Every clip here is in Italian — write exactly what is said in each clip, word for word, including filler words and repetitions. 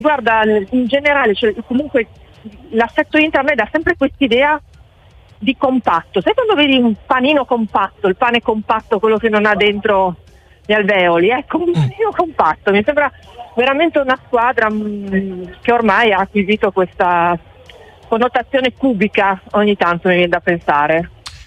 Guarda, in generale, cioè, comunque l'assetto Inter dà sempre quest'idea di compatto. Sai quando vedi un panino compatto, il pane compatto, quello che non ha dentro gli alveoli, ecco, un panino compatto. Mi sembra veramente una squadra mh, che ormai ha acquisito questa connotazione cubica, ogni tanto mi viene da pensare.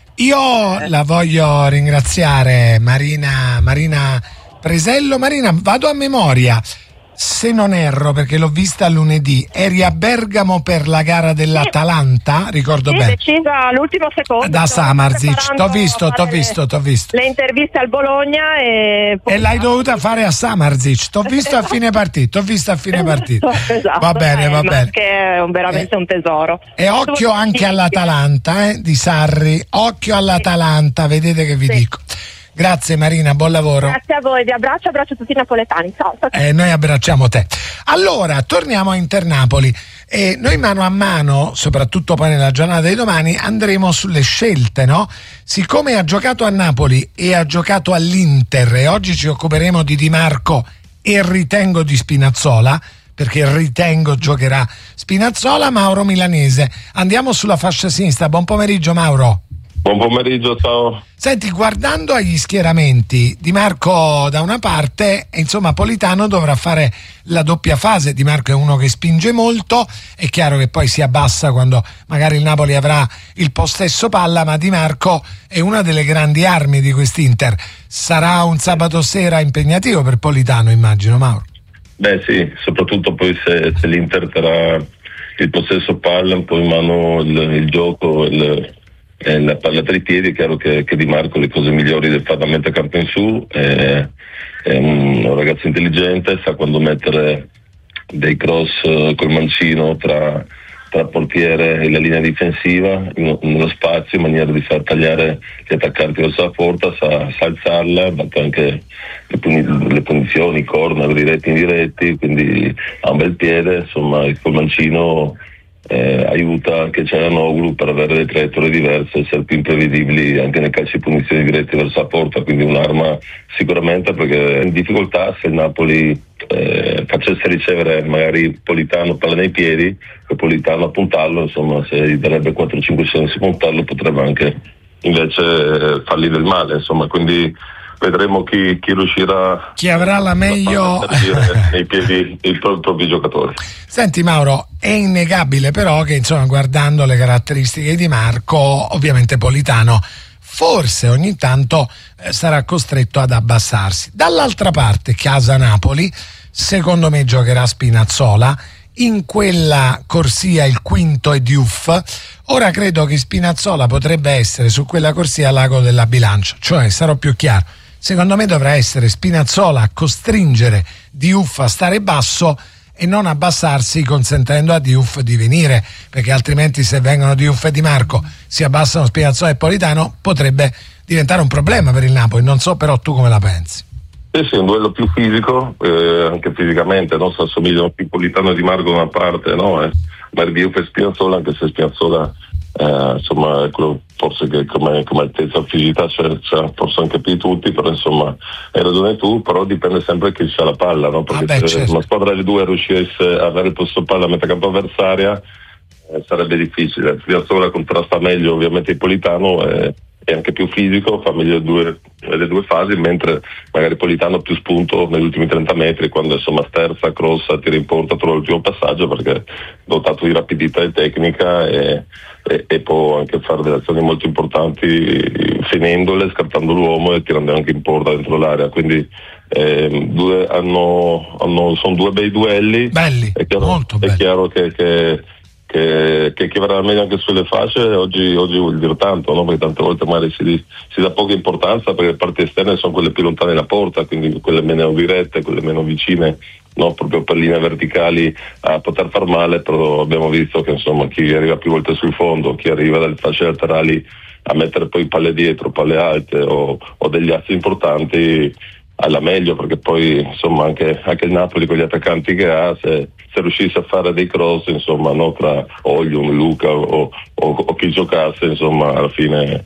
Io eh. la voglio ringraziare, Marina, Marina Presello. Marina, vado a memoria. Se non erro, perché l'ho vista lunedì, eri a Bergamo per la gara dell'Atalanta, sì. ricordo sì, bene. Decisa all'ultimo secondo. Da Samardzic, t'ho visto, t'ho visto, t'ho visto. Le interviste al Bologna e... E l'hai dovuta fare a Samardzic, t'ho visto a fine partita, t'ho visto a fine partita. Esatto, va bene, va eh, bene. Che è veramente eh. un tesoro. E occhio anche all'Atalanta, eh, di Sarri, occhio all'Atalanta, vedete che vi sì. dico. Grazie Marina, buon lavoro. Grazie a voi, vi abbraccio, abbraccio tutti i napoletani. Ciao. Eh, noi abbracciamo te. Allora, torniamo a Internapoli. E noi mano a mano, soprattutto poi nella giornata di domani, andremo sulle scelte, no? Siccome ha giocato a Napoli e ha giocato all'Inter e oggi ci occuperemo di Di Marco e ritengo di Spinazzola, perché ritengo giocherà Spinazzola, Mauro Milanese. Andiamo sulla fascia sinistra. Buon pomeriggio Mauro. Buon pomeriggio, ciao. Senti, guardando agli schieramenti, Di Marco da una parte, e insomma Politano dovrà fare la doppia fase. Di Marco è uno che spinge molto, è chiaro che poi si abbassa quando magari il Napoli avrà il possesso palla, ma Di Marco è una delle grandi armi di quest'Inter. Sarà un sabato sera impegnativo per Politano, immagino, Mauro. Beh sì, soprattutto poi se, se l'Inter terrà il possesso palla, poi in mano il, il gioco, il Eh, la palla tra i piedi. È chiaro che, che Di Marco le cose migliori le fa da mettere campo in su, è, è un ragazzo intelligente, sa quando mettere dei cross col mancino tra, tra portiere e la linea difensiva in, nello spazio, in maniera di far tagliare gli attaccanti verso la porta, sa, sa alzarla, batte anche le, puni, le punizioni, i corner diretti e indiretti, quindi ha un bel piede, insomma col mancino Eh, aiuta anche Cialanoglu per avere le traiettorie diverse, essere più imprevedibili anche nei calci di punizione diretti verso la porta, quindi un'arma sicuramente, perché è in difficoltà se il Napoli eh, facesse ricevere magari Politano palla nei piedi e Politano a puntarlo, insomma se gli darebbe quattro cinque sensi puntarlo potrebbe anche invece eh, fargli del male, insomma, quindi vedremo chi, chi riuscirà, chi avrà la meglio nei piedi i propri giocatori. Senti Mauro, è innegabile però che insomma guardando le caratteristiche di Marco, ovviamente Politano forse ogni tanto eh, sarà costretto ad abbassarsi. Dall'altra parte casa Napoli, secondo me giocherà Spinazzola, in quella corsia il quinto è Diouf. Ora credo che Spinazzola potrebbe essere su quella corsia l'ago della bilancia, cioè sarò più chiaro. Secondo me dovrà essere Spinazzola a costringere Diouf a stare basso e non abbassarsi, consentendo a Diouf di venire, perché altrimenti se vengono Diouf e Di Marco si abbassano Spinazzola e Politano potrebbe diventare un problema per il Napoli. Non so però tu come la pensi. Sì, sì, un duello più fisico, eh, anche fisicamente, no? Si assomigliano più Politano e Di Marco da una parte, no? Eh, ma Diouf e Spinazzola, anche se Spinazzola eh, insomma quello forse che come, come altezza o fisicità c'è, c'è forse anche più di tutti, però insomma hai ragione tu, però dipende sempre chi c'ha la palla, no? Perché ah beh, se certo. una squadra delle due riuscisse a avere il posto palla a metà campo avversaria eh, sarebbe difficile. Spinazzola contrasta meglio ovviamente il Politano, eh, è anche più fisico, fa meglio le due, le due fasi, mentre magari Politano più spunto negli ultimi trenta metri, quando insomma sterza, crossa, tira in porta, trova il primo passaggio, perché è dotato di rapidità e tecnica e, e, e può anche fare delle azioni molto importanti finendole, scartando l'uomo e tirando anche in porta dentro l'area, quindi eh, due hanno, hanno, sono due bei duelli. Belli, è chiaro, molto è belli. chiaro che, che Che, che, che verrà meglio anche sulle fasce, oggi, oggi vuol dire tanto, no? Perché tante volte magari si, si dà poca importanza perché le parti esterne sono quelle più lontane dalla porta, quindi quelle meno dirette, quelle meno vicine, no? Proprio per linee verticali a poter far male, però abbiamo visto che insomma chi arriva più volte sul fondo, chi arriva dalle fasce laterali a mettere poi palle dietro, palle alte o, o degli assi importanti alla meglio, perché poi insomma anche, anche il Napoli con gli attaccanti che ha, se, se riuscisse a fare dei cross insomma, no, tra Oglium, Luca o, o, o chi giocasse, insomma alla fine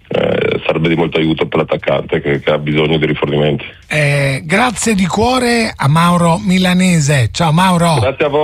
eh, sarebbe di molto aiuto per l'attaccante che, che ha bisogno di rifornimenti. Eh, grazie di cuore a Mauro Milanese. Ciao Mauro. Grazie a voi.